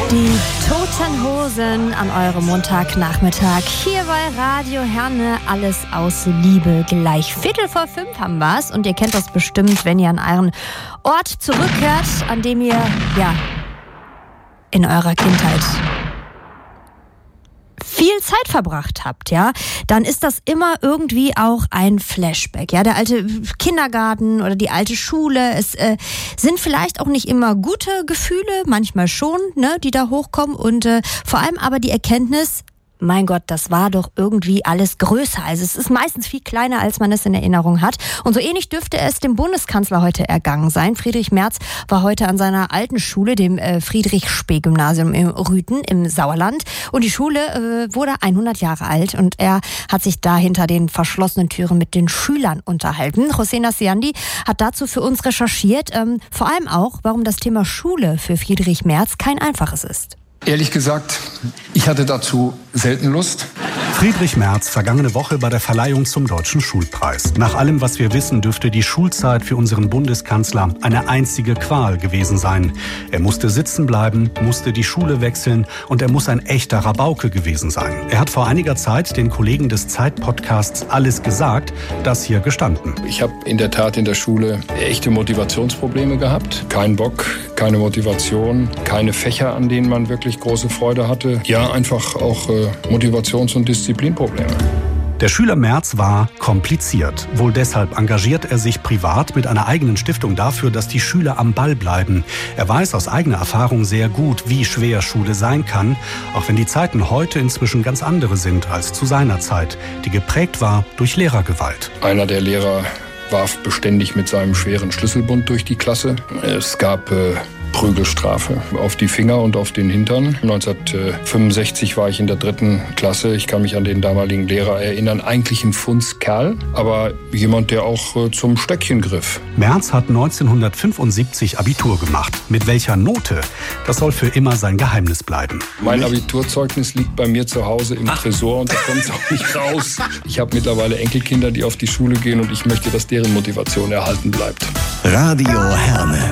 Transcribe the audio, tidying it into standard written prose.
Die Toten Hosen an eurem Montagnachmittag. Hier bei Radio Herne, alles aus Liebe. Gleich 4:45 haben wir's. Und ihr kennt das bestimmt, wenn ihr an euren Ort zurückkehrt, an dem ihr, in eurer Kindheit viel Zeit verbracht habt, dann ist das immer irgendwie auch ein Flashback, der alte Kindergarten oder die alte Schule. Es sind vielleicht auch nicht immer gute Gefühle, manchmal schon, die da hochkommen und vor allem aber die Erkenntnis, mein Gott, das war doch irgendwie alles größer. Also es ist meistens viel kleiner, als man es in Erinnerung hat. Und so ähnlich dürfte es dem Bundeskanzler heute ergangen sein. Friedrich Merz war heute an seiner alten Schule, dem Friedrich-Spee-Gymnasium in Rüthen im Sauerland. Und die Schule wurde 100 Jahre alt. Und er hat sich da hinter den verschlossenen Türen mit den Schülern unterhalten. José Nassiandi hat dazu für uns recherchiert. Vor allem auch, warum das Thema Schule für Friedrich Merz kein einfaches ist. Ehrlich gesagt, ich hatte dazu selten Lust. Friedrich Merz vergangene Woche bei der Verleihung zum Deutschen Schulpreis. Nach allem, was wir wissen, dürfte die Schulzeit für unseren Bundeskanzler eine einzige Qual gewesen sein. Er musste sitzen bleiben, musste die Schule wechseln und er muss ein echter Rabauke gewesen sein. Er hat vor einiger Zeit den Kollegen des Zeit-Podcasts Alles gesagt, das hier gestanden. Ich habe in der Tat in der Schule echte Motivationsprobleme gehabt. Kein Bock, keine Motivation, keine Fächer, an denen man wirklich große Freude hatte. Ja, einfach auch Motivations- und Disziplinprobleme. Der Schüler Merz war kompliziert. Wohl deshalb engagiert er sich privat mit einer eigenen Stiftung dafür, dass die Schüler am Ball bleiben. Er weiß aus eigener Erfahrung sehr gut, wie schwer Schule sein kann, auch wenn die Zeiten heute inzwischen ganz andere sind als zu seiner Zeit, die geprägt war durch Lehrergewalt. Einer der Lehrer warf beständig mit seinem schweren Schlüsselbund durch die Klasse. Es gab Prügelstrafe auf die Finger und auf den Hintern. 1965 war ich in der 3. Klasse. Ich kann mich an den damaligen Lehrer erinnern. Eigentlich ein Fundskerl, aber jemand, der auch zum Stöckchen griff. Merz hat 1975 Abitur gemacht. Mit welcher Note? Das soll für immer sein Geheimnis bleiben. Mein Abiturzeugnis liegt bei mir zu Hause im Tresor und da kommt es auch nicht raus. Ich habe mittlerweile Enkelkinder, die auf die Schule gehen und ich möchte, dass deren Motivation erhalten bleibt. Radio Herne.